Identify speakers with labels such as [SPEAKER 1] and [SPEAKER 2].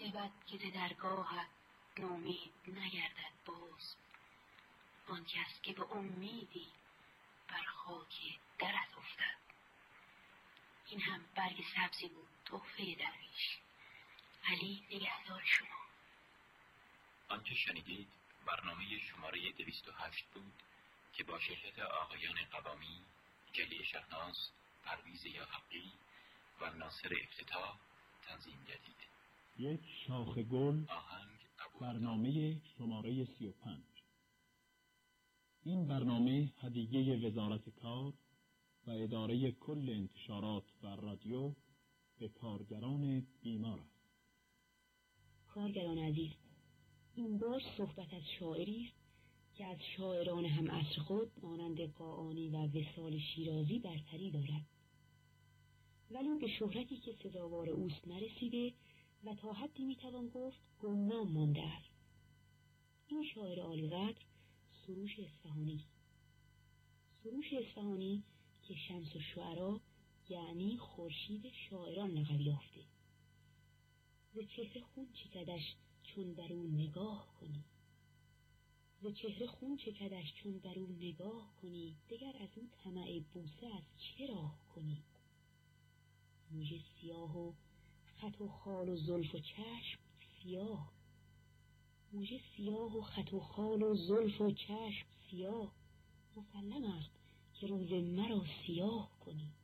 [SPEAKER 1] بود که ز درگاهت نومید نگردد باز، آن کس که به امیدی بر خاک درت افتد. این هم برگ سبزی بود تحفه درویش. علی نگهدار شما.
[SPEAKER 2] آنچه شنیدید برنامه شماره 208 بود که با شرکت آقایان قوامی، جلی شهناز، پرویز یاحقی و ناصر افتتاح تنظیم گردید.
[SPEAKER 3] یک شاخ گل،
[SPEAKER 2] آهنگ
[SPEAKER 3] برنامه شماره 35. این برنامه هدیه وزارت کار و اداره کل انتشارات و رادیو به کارگران بیمار است.
[SPEAKER 1] کارگران عزیز، این بار صحبت از شاعری است که از شاعران هم عصر خود مانند قاآنی و وصال شیرازی برتری دارد، ولی به شهرتی که سزاوار اوست نرسیده و تا حدی میتوان گفت گمنام مانده است. این شاعر عالی‌قدر سروش اصفهانی است. سروش اصفهانی که شمس الشعرا یعنی خورشید شاعران لقب یافته. ز چهره خون چکدش چون بر او نگاه کنی، ز چهره خون چکدش چون بر او نگاه کنی، دگر از او طمع بوسه از چه راه کنی. موی سیاه و خط و خال و زلف و چشم سیاه، موی سیاه و خط و خال و زلف و چشم سیاه، مسلم است که روز مرا سیاه کنی.